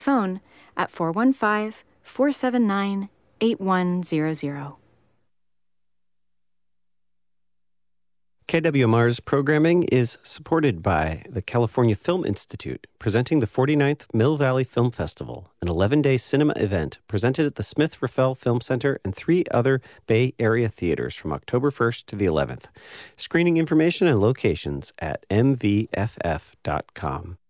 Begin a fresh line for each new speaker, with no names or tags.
phone at 415-479-8100.
KWMR's programming is supported by the California Film Institute, presenting the 49th Mill Valley Film Festival, an 11-day cinema event presented at the Smith-Raffel Film Center and 3 other Bay Area theaters from October 1st to the 11th. Screening information and locations at mvff.com.